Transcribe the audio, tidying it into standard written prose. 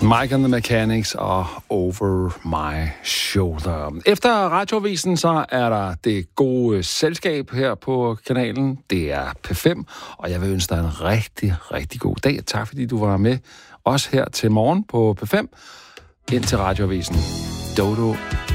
Mike and the Mechanics og Over My Shoulder. Efter radioavisen, så er der det gode selskab her på kanalen. Det er P5, og jeg vil ønske dig en rigtig, rigtig god dag. Tak fordi du var med os her til morgen på P5. Ind til radioavisen. Dodo